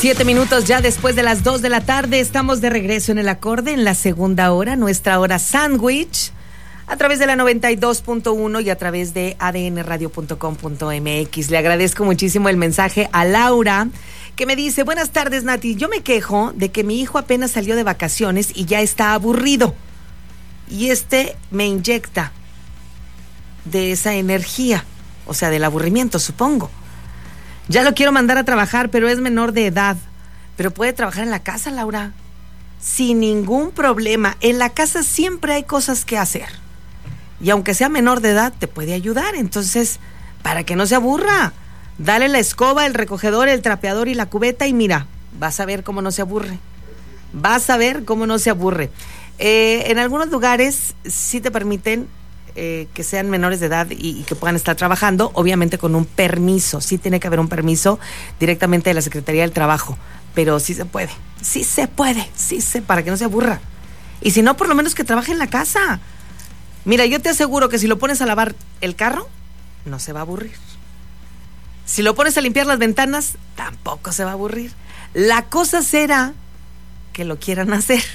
7 minutos ya después de las 2 de la tarde, estamos de regreso en el acorde en la segunda hora, nuestra hora sándwich, a través de la 92.1 y a través de adnradio.com.mx. Le agradezco muchísimo el mensaje a Laura, que me dice: buenas tardes, Nati, yo me quejo de que mi hijo apenas salió de vacaciones y ya está aburrido. Y me inyecta de esa energía, o sea, del aburrimiento, supongo. Ya lo quiero mandar a trabajar, pero es menor de edad. Pero puede trabajar en la casa, Laura, sin ningún problema. En la casa siempre hay cosas que hacer. Y aunque sea menor de edad, te puede ayudar. Entonces, para que no se aburra, dale la escoba, el recogedor, el trapeador y la cubeta y mira, vas a ver cómo no se aburre. Vas a ver cómo no se aburre. En algunos lugares sí te permiten que sean menores de edad y que puedan estar trabajando, obviamente con un permiso. Sí tiene que haber un permiso directamente de la Secretaría del Trabajo, pero sí se puede, para que no se aburra. Y si no, por lo menos que trabaje en la casa. Mira, yo te aseguro que si lo pones a lavar el carro, no se va a aburrir. Si lo pones a limpiar las ventanas, tampoco se va a aburrir. La cosa será que lo quieran hacer.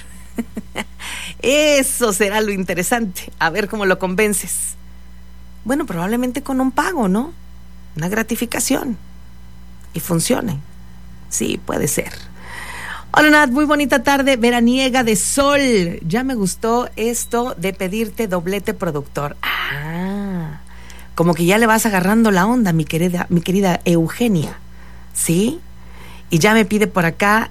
Eso será lo interesante, a ver cómo lo convences. Bueno, probablemente con un pago, ¿no? Una gratificación. Y funcione. Sí, puede ser. Hola, Nat, muy bonita tarde veraniega de sol. Ya me gustó esto de pedirte doblete productor. Como que ya le vas agarrando la onda, mi querida Eugenia. ¿Sí? Y ya me pide por acá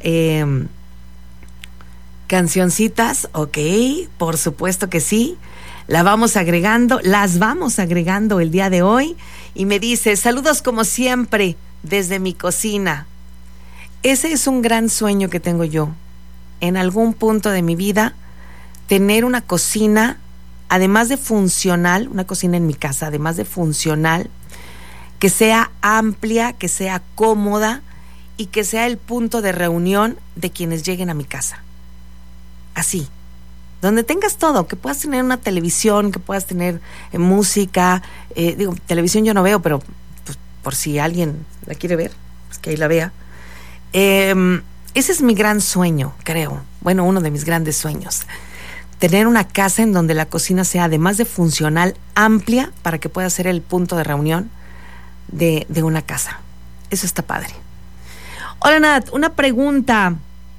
cancioncitas, ok, por supuesto que sí. Las vamos agregando el día de hoy. Y me dice: saludos como siempre desde mi cocina. Ese es un gran sueño que tengo yo. En algún punto de mi vida, tener una cocina, además de funcional, una cocina en mi casa, además de funcional, que sea amplia, que sea cómoda y que sea el punto de reunión de quienes lleguen a mi casa. Así, donde tengas todo, que puedas tener una televisión, que puedas tener música, televisión yo no veo, pero pues, por si alguien la quiere ver, pues que ahí la vea. Ese es mi gran sueño, creo, bueno, uno de mis grandes sueños, tener una casa en donde la cocina sea, además de funcional, amplia, para que pueda ser el punto de reunión de una casa. Eso está padre. Hola, Nat, una pregunta.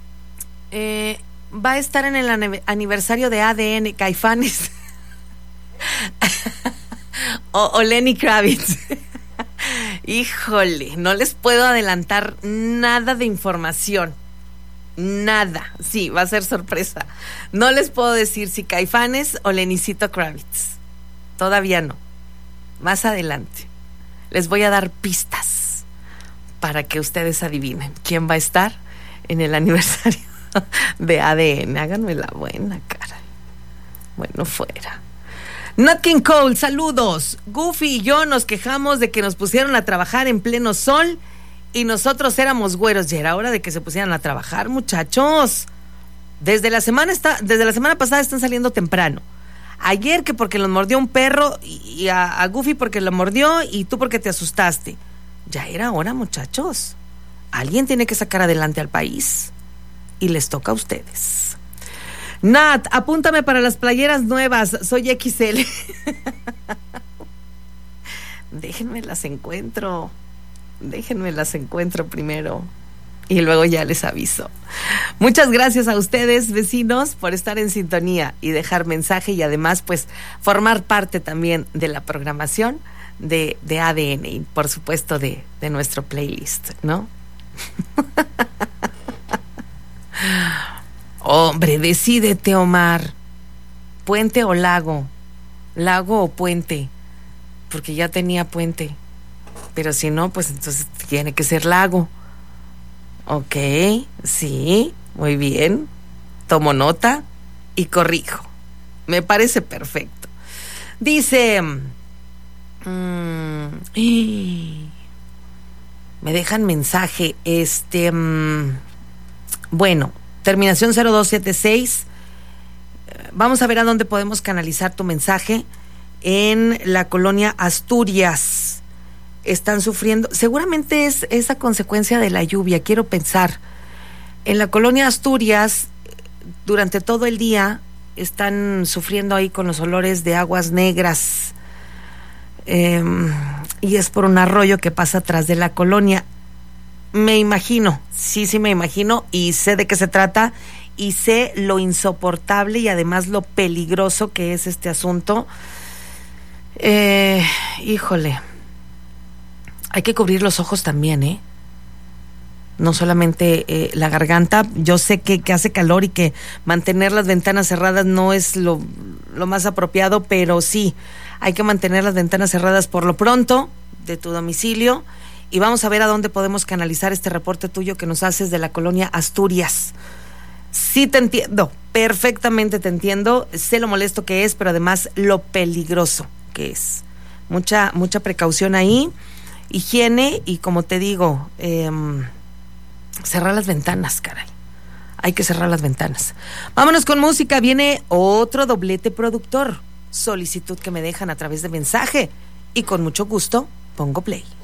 Va a estar en el aniversario de ADN Caifanes o Lenny Kravitz. Híjole, no les puedo adelantar nada de información. Nada. Sí, va a ser sorpresa. No les puedo decir si Caifanes o Lennycito Kravitz. Todavía no. Más adelante les voy a dar pistas para que ustedes adivinen quién va a estar en el aniversario de ADN. Háganme la buena, cara. Bueno, fuera. Nat King Cole, saludos. Goofy y yo nos quejamos de que nos pusieron a trabajar en pleno sol y nosotros éramos güeros. Ya era hora de que se pusieran a trabajar, muchachos. Desde la semana pasada están saliendo temprano. Ayer que porque los mordió un perro y a Goofy porque lo mordió y tú porque te asustaste. Ya era hora, muchachos. Alguien tiene que sacar adelante al país. Y les toca a ustedes. Nat, apúntame para las playeras nuevas. Soy XL. Déjenme las encuentro primero. Y luego ya les aviso. Muchas gracias a ustedes, vecinos, por estar en sintonía y dejar mensaje. Y además, pues, formar parte también de la programación de ADN. Y por supuesto de nuestro playlist, ¿no? Hombre, decídete, Omar. ¿Puente o lago? ¿Lago o puente? Porque ya tenía puente. Pero si no, pues entonces tiene que ser lago. Ok, sí, muy bien. Tomo nota y corrijo. Me parece perfecto. Dice... me dejan mensaje. Bueno, terminación 0276. Vamos a ver a dónde podemos canalizar tu mensaje. En la colonia Asturias. están sufriendo. Seguramente es esa consecuencia de la lluvia, quiero pensar. En la colonia Asturias, durante todo el día, están sufriendo ahí con los olores de aguas negras. Y es por un arroyo que pasa atrás de la colonia. Me imagino, sí me imagino, y sé de qué se trata, y sé lo insoportable y además lo peligroso que es este asunto. Híjole, hay que cubrir los ojos también, no solamente la garganta. Yo sé que hace calor y que mantener las ventanas cerradas no es lo más apropiado, pero sí, hay que mantener las ventanas cerradas por lo pronto de tu domicilio, y vamos a ver a dónde podemos canalizar este reporte tuyo que nos haces de la colonia Asturias. Sí te entiendo, perfectamente te entiendo, sé lo molesto que es, pero además lo peligroso que es. Mucha precaución ahí, higiene y, como te digo, cerrar las ventanas, caray. Hay que cerrar las ventanas. Vámonos con música, viene otro doblete productor. Solicitud que me dejan a través de mensaje y con mucho gusto pongo play.